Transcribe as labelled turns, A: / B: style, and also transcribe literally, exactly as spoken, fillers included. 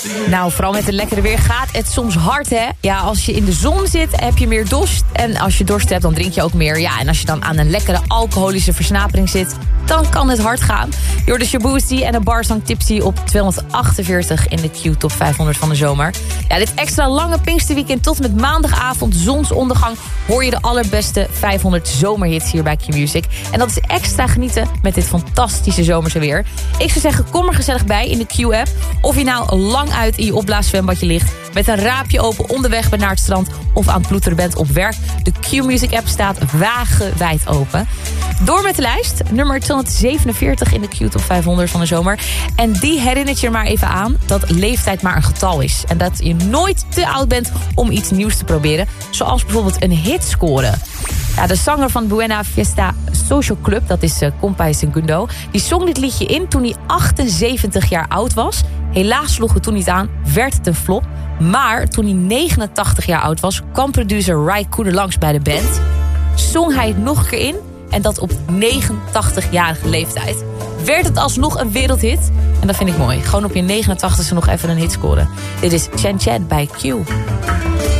A: Nou, vooral met het lekkere weer gaat het soms hard, hè? Ja, als je in de zon zit, heb je meer dorst. En als je dorst hebt, dan drink je ook meer. Ja, en als je dan aan een lekkere alcoholische versnapering zit, dan kan het hard gaan. Je hoort de Shaboozey en een barsang Tipsy op tweehonderdachtenveertig in de Q Top vijfhonderd van de zomer. Ja, dit extra lange Pinksterweekend tot met maandagavond, zonsondergang, hoor je de allerbeste vijfhonderd zomerhits hier bij Q-Music. En dat is extra genieten met dit fantastische zomerse weer. Ik zou zeggen, kom er gezellig bij in de Q-app. Of je nou lang uit in je opblaaszwembadje ligt, met een raapje open onderweg bent naar het strand of aan het ploeteren bent op werk. De Q-Music app staat wagenwijd open. Door met de lijst. Nummer tweehonderdzevenenveertig in de Q Top vijfhonderd van de zomer. En die herinnert je er maar even aan dat leeftijd maar een getal is. En dat je nooit te oud bent om iets nieuws te proberen. Zoals bijvoorbeeld een hit scoren. Ja, de zanger van Buena Fiesta Social Club, dat is uh, Compay Segundo, die zong dit liedje in toen hij achtenzeventig jaar oud was. Helaas sloeg het toen niet aan, werd het een flop. Maar toen hij negenentachtig jaar oud was, kwam producer Ry Cooder langs bij de band. Zong hij het nog een keer in, en dat op negenentachtigjarige leeftijd. Werd het alsnog een wereldhit. En dat vind ik mooi. Gewoon op je negenentachtigste nog even een hit scoren. Dit is Chen Chen bij Q.